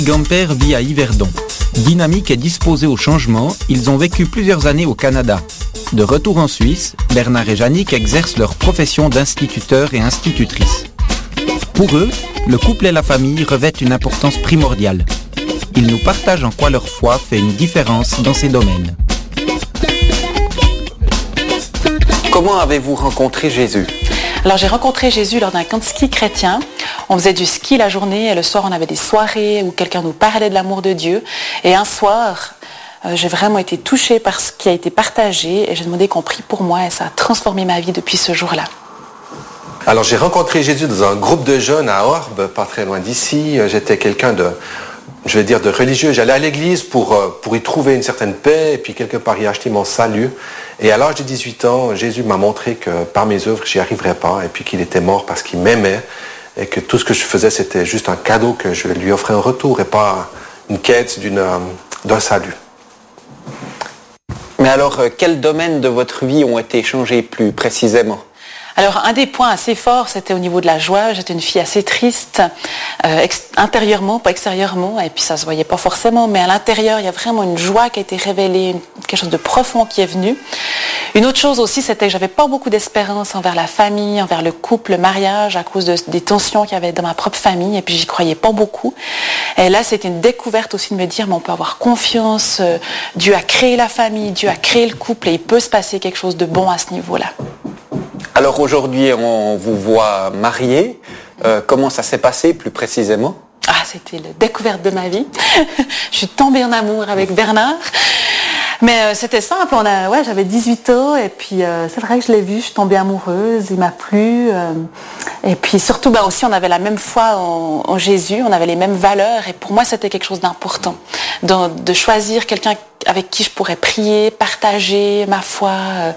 Gamper vit à Yverdon. Dynamique et disposé au changement, ils ont vécu plusieurs années au Canada. De retour en Suisse, Bernard et Jannick exercent leur profession d'instituteurs et institutrices. Pour eux, le couple et la famille revêtent une importance primordiale. Ils nous partagent en quoi leur foi fait une différence dans ces domaines. Comment avez-vous rencontré Jésus ? Alors j'ai rencontré Jésus lors d'un camp de ski chrétien. On faisait du ski la journée et le soir on avait des soirées où quelqu'un nous parlait de l'amour de Dieu. Et un soir, j'ai vraiment été touchée par ce qui a été partagé et j'ai demandé qu'on prie pour moi et ça a transformé ma vie depuis ce jour-là. Alors j'ai rencontré Jésus dans un groupe de jeunes à Orbe, pas très loin d'ici. J'étais quelqu'un de religieux. J'allais à l'église pour y trouver une certaine paix et puis quelque part y acheter mon salut. Et à l'âge de 18 ans, Jésus m'a montré que par mes œuvres, j'y arriverais pas et puis qu'il était mort parce qu'il m'aimait et que tout ce que je faisais, c'était juste un cadeau que je lui offrais en retour et pas une quête d'un salut. Mais alors, quels domaines de votre vie ont été changés plus précisément ? Alors un des points assez forts, c'était au niveau de la joie. J'étais une fille assez triste, intérieurement, pas extérieurement, et puis ça se voyait pas forcément, mais à l'intérieur, il y a vraiment une joie qui a été révélée, quelque chose de profond qui est venu. Une autre chose aussi, c'était que j'avais pas beaucoup d'espérance envers la famille, envers le couple, le mariage, à cause des tensions qu'il y avait dans ma propre famille, et puis j'y croyais pas beaucoup. Et là, c'était une découverte aussi de me dire, mais on peut avoir confiance, Dieu a créé la famille, Dieu a créé le couple, et il peut se passer quelque chose de bon à ce niveau-là. Alors aujourd'hui, on vous voit mariés. Comment ça s'est passé plus précisément ? Ah, c'était la découverte de ma vie. Je suis tombée en amour avec Bernard. Mais c'était simple, j'avais 18 ans et puis c'est vrai que je l'ai vu, je suis tombée amoureuse, il m'a plu. Et puis surtout, aussi on avait la même foi en Jésus, on avait les mêmes valeurs et pour moi c'était quelque chose d'important. De choisir quelqu'un avec qui je pourrais prier, partager ma foi,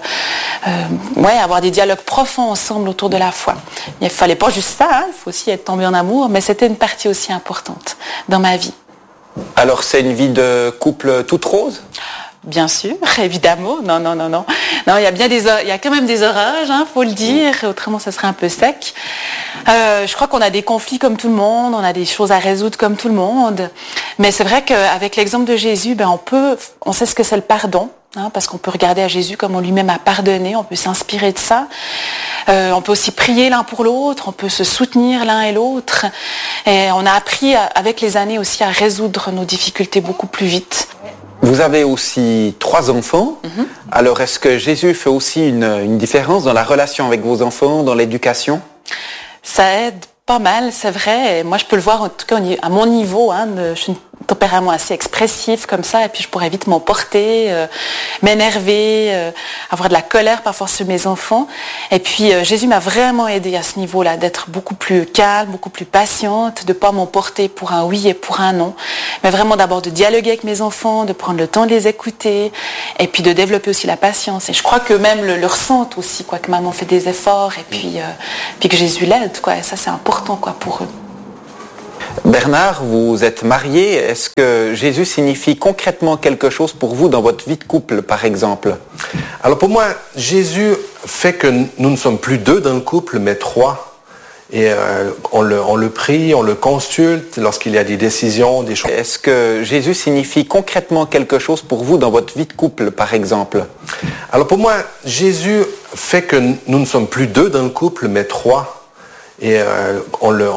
avoir des dialogues profonds ensemble autour de la foi. Il ne fallait pas juste ça, il faut aussi être tombé en amour, mais c'était une partie aussi importante dans ma vie. Alors c'est une vie de couple toute rose ? Bien sûr, évidemment. Non. Non, il y a quand même des orages, faut le dire. Autrement, ça serait un peu sec. Je crois qu'on a des conflits comme tout le monde, on a des choses à résoudre comme tout le monde. Mais c'est vrai qu'avec l'exemple de Jésus, on sait ce que c'est le pardon, parce qu'on peut regarder à Jésus comme on lui-même a pardonné, on peut s'inspirer de ça. On peut aussi prier l'un pour l'autre, on peut se soutenir l'un et l'autre. Et on a appris avec les années aussi à résoudre nos difficultés beaucoup plus vite. Vous avez aussi 3 enfants. Alors, est-ce que Jésus fait aussi une différence dans la relation avec vos enfants, dans l'éducation ? Ça aide pas mal, c'est vrai. Et moi, je peux le voir, en tout cas, à mon niveau. Je suis un tempérament assez expressif comme ça, et puis je pourrais vite m'emporter, m'énerver, avoir de la colère parfois sur mes enfants. Et puis, Jésus m'a vraiment aidée à ce niveau-là, d'être beaucoup plus calme, beaucoup plus patiente, de pas m'emporter pour un oui et pour un non, mais vraiment d'abord de dialoguer avec mes enfants, de prendre le temps de les écouter, et puis de développer aussi la patience. Et je crois que même le ressentent aussi, que maman fait des efforts, et puis que Jésus l'aide, et ça c'est important, pour eux. Bernard, vous êtes marié. Est-ce que Jésus signifie concrètement quelque chose pour vous dans votre vie de couple, par exemple ? Alors pour moi, Jésus fait que nous ne sommes plus 2 dans le couple, mais 3. Et on le prie, on le consulte lorsqu'il y a des décisions, des choses. Est-ce que Jésus signifie concrètement quelque chose pour vous dans votre vie de couple, par exemple ? Alors pour moi, Jésus fait que nous ne sommes plus 2 dans le couple, mais 3. Et on le